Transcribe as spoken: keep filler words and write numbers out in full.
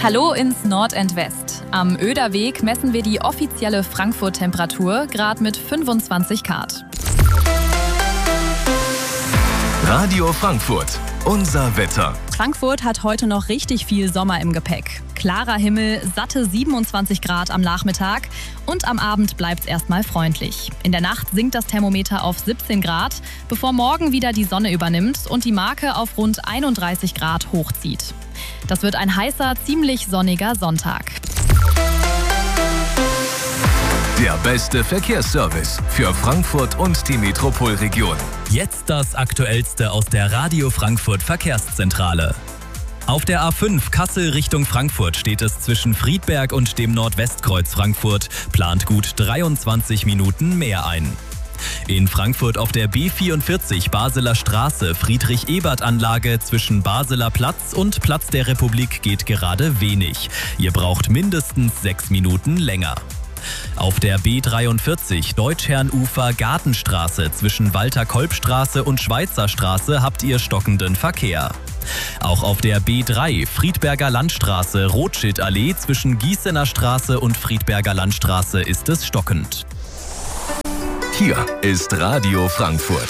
Hallo ins Nord and West. Am Oederweg messen wir die offizielle Frankfurt-Temperatur, gerade mit fünfundzwanzig Grad. Radio Frankfurt, unser Wetter. Frankfurt hat heute noch richtig viel Sommer im Gepäck. Klarer Himmel, satte siebenundzwanzig Grad am Nachmittag und am Abend bleibt es erstmal freundlich. In der Nacht sinkt das Thermometer auf siebzehn Grad, bevor morgen wieder die Sonne übernimmt und die Marke auf rund einunddreißig Grad hochzieht. Das wird ein heißer, ziemlich sonniger Sonntag. Der beste Verkehrsservice für Frankfurt und die Metropolregion. Jetzt das Aktuellste aus der Radio Frankfurt Verkehrszentrale. Auf der A fünf Kassel Richtung Frankfurt steht es zwischen Friedberg und dem Nordwestkreuz Frankfurt, plant gut dreiundzwanzig Minuten mehr ein. In Frankfurt auf der B vierundvierzig Basler Straße Friedrich-Ebert-Anlage zwischen Basler Platz und Platz der Republik geht gerade wenig. Ihr braucht mindestens sechs Minuten länger. Auf der B dreiundvierzig Deutschherrenufer Gartenstraße zwischen Walter-Kolb-Straße und Schweizer Straße habt ihr stockenden Verkehr. Auch auf der B drei Friedberger Landstraße Rothschild-Allee zwischen Gießener Straße und Friedberger Landstraße ist es stockend. Hier ist Radio Frankfurt.